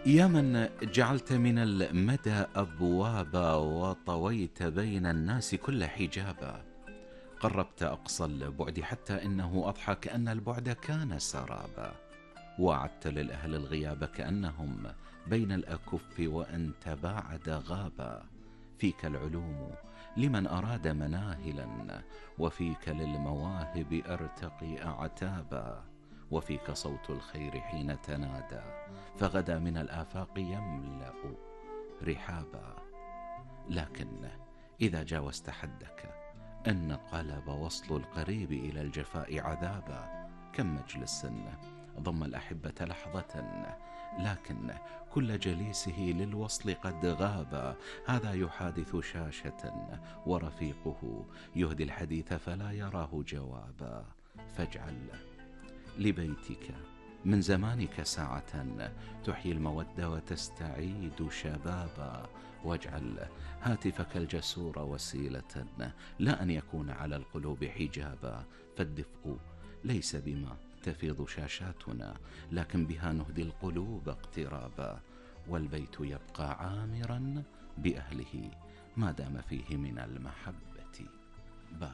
يا من جعلت من المدى أبوابا وطويت بين الناس كل حجابا، قربت أقصى البعد حتى إنه أضحى كأن البعد كان سرابا، وعدت للأهل الغياب كأنهم بين الأكف وإن تباعد غابا. فيك العلوم لمن أراد مناهلا، وفيك للمواهب أرتقي أعتابا، وفيك صوت الخير حين تنادى فغدا من الآفاق يملأ رحابا. لكن إذا جاوزت حدك انقلب وصل القريب إلى الجفاء عذابا. كم مجلس ضم الأحبة لحظة، لكن كل جليسه للوصل قد غابا. هذا يحادث شاشة ورفيقه يهدي الحديث فلا يراه جوابا. فاجعل لبيتك من زمانك ساعة تحيي المودة وتستعيد شبابا، واجعل هاتفك الجسور وسيلة لا أن يكون على القلوب حجابا. فالدفء ليس بما تفيض شاشاتنا، لكن بها نهدي القلوب اقترابا. والبيت يبقى عامرا بأهله ما دام فيه من المحبة